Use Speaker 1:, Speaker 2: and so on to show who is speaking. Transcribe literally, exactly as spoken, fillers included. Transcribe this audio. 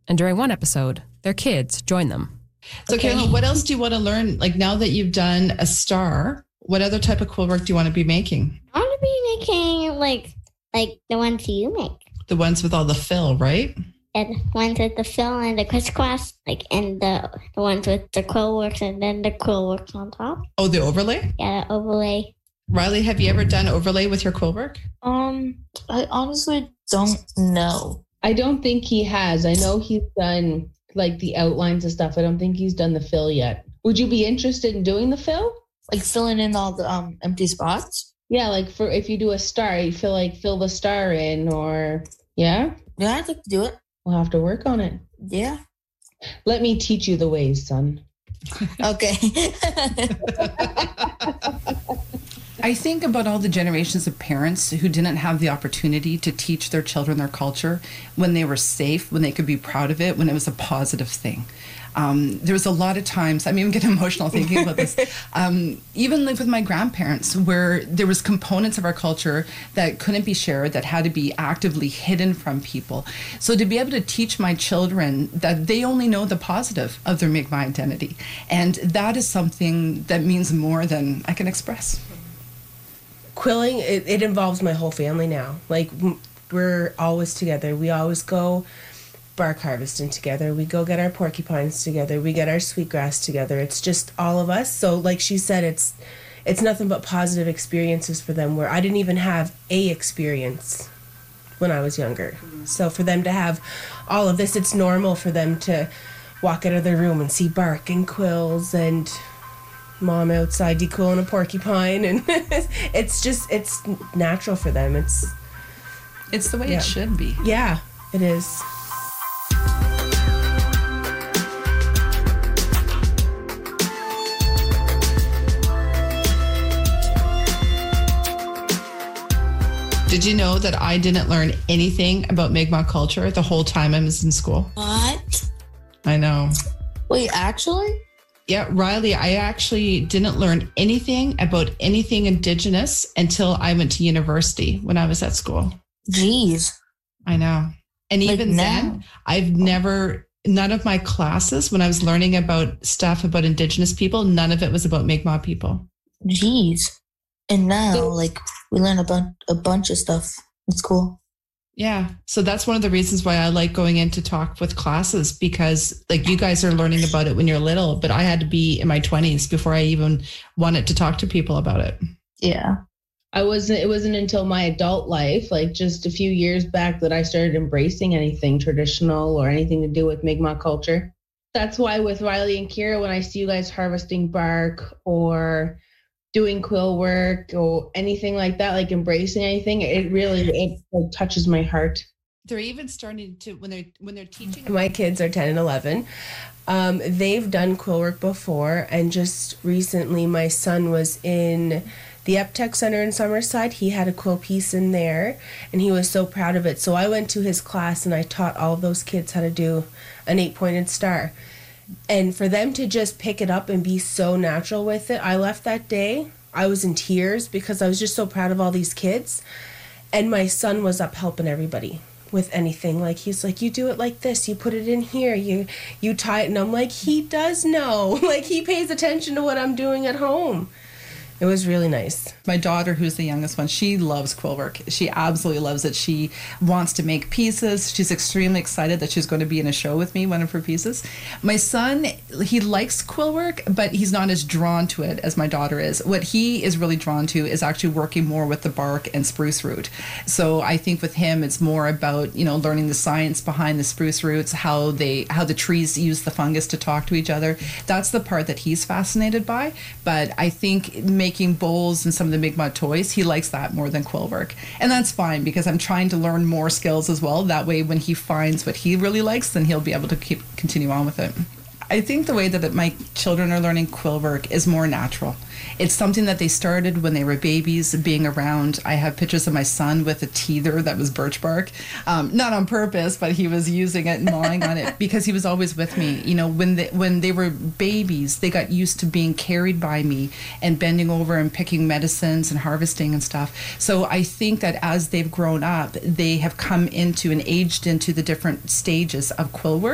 Speaker 1: And during one episode, their kids join them.
Speaker 2: So okay. Carolyn, what else do you want to learn? Like now that you've done a star, what other type of quill work do you want to be making?
Speaker 3: I want to be making like like the ones you make.
Speaker 2: The ones with all the fill, right?
Speaker 3: Yeah, the ones with the fill and the crisscross, like, and the the ones with the quill works and then the quill works on top.
Speaker 2: Oh, the overlay?
Speaker 3: Yeah, the overlay.
Speaker 2: Riley, have you ever done overlay with your quill work?
Speaker 4: Um, I honestly don't know.
Speaker 5: I don't think he has. I know he's done like the outlines and stuff. I don't think he's done the fill yet. Would you be interested in doing the fill?
Speaker 4: Like filling in all the um empty spots?
Speaker 5: Yeah, like for if you do a star, you feel like fill the star in or yeah?
Speaker 4: Yeah, I'd like to do it.
Speaker 5: We'll have to work on it.
Speaker 4: Yeah.
Speaker 5: Let me teach you the ways, son.
Speaker 4: Okay.
Speaker 6: I think about all the generations of parents who didn't have the opportunity to teach their children their culture when they were safe, when they could be proud of it, when it was a positive thing. Um, there was a lot of times, I'm even getting emotional thinking about this, um, even like with my grandparents, where there was components of our culture that couldn't be shared, that had to be actively hidden from people. So to be able to teach my children that they only know the positive of their Mi'kmaq identity, and that is something that means more than I can express.
Speaker 7: Quilling, it, it involves my whole family now. Like, we're always together. We always go bark harvesting together. We go get our porcupines together. We get our sweetgrass together. It's just all of us. So like she said, it's it's nothing but positive experiences for them, where I didn't even have a experience when I was younger. So for them to have all of this, it's normal for them to walk out of their room and see bark and quills and mom outside dequilling a porcupine, and it's just, it's natural for them. It's
Speaker 6: it's the way
Speaker 7: yeah.
Speaker 6: it should be.
Speaker 7: Yeah, it is.
Speaker 2: Did you know that I didn't learn anything about Mi'kmaq culture the whole time I was in school?
Speaker 4: What?
Speaker 2: I know.
Speaker 4: Wait, actually?
Speaker 2: Yeah, Riley, I actually didn't learn anything about anything Indigenous until I went to university when I was at school.
Speaker 4: Jeez.
Speaker 2: I know. And
Speaker 4: Like
Speaker 2: even
Speaker 4: now?
Speaker 2: then, I've never, none of my classes, when I was learning about stuff about Indigenous people, none of it was about Mi'kmaq people.
Speaker 4: Jeez. And now, like, we learn a, bun- a bunch of stuff. It's cool.
Speaker 2: Yeah. So that's one of the reasons why I like going in to talk with classes, because like you guys are learning about it when you're little, but I had to be in my twenties before I even wanted to talk to people about it.
Speaker 4: Yeah.
Speaker 5: I wasn't, it wasn't until my adult life, like just a few years back, that I started embracing anything traditional or anything to do with Mi'kmaq culture. That's why with Riley and Kira, when I see you guys harvesting bark or doing quill work or anything like that, like embracing anything, it really, it like touches my heart.
Speaker 2: They're even starting to, when they're, when they're teaching.
Speaker 7: My kids are ten and eleven. Um, they've done quill work before, and just recently my son was in the Eptech Center in Summerside. He had a quill piece in there, and he was so proud of it. So I went to his class and I taught all of those kids how to do an eight-pointed star. And for them to just pick it up and be so natural with it, I left that day, I was in tears because I was just so proud of all these kids. And my son was up helping everybody with anything. Like, he's like, you do it like this, you put it in here, you you tie it. And I'm like, he does know. Like, he pays attention to what I'm doing at home. It was really nice.
Speaker 6: My daughter, who's the youngest one, she loves quill work. She absolutely loves it. She wants to make pieces. She's extremely excited that she's going to be in a show with me, one of her pieces. My son, he likes quill work, but he's not as drawn to it as my daughter is. What he is really drawn to is actually working more with the bark and spruce root. So I think with him, it's more about, you know, learning the science behind the spruce roots, how they, how the trees use the fungus to talk to each other. That's the part that he's fascinated by. But I think making bowls and some of the Mi'kmaq toys, he likes that more than quill work. And that's fine, because I'm trying to learn more skills as well. That way, when he finds what he really likes, then he'll be able to keep continue on with it. I think the way that my children are learning quill work is more natural. It's something that they started when they were babies, being around. I have pictures of my son with a teether that was birch bark. Um, not on purpose, but he was using it and gnawing on it because he was always with me. You know, when they, when they were babies, they got used to being carried by me and bending over and picking medicines and harvesting and stuff. So I think that as they've grown up, they have come into and aged into the different stages of quill work.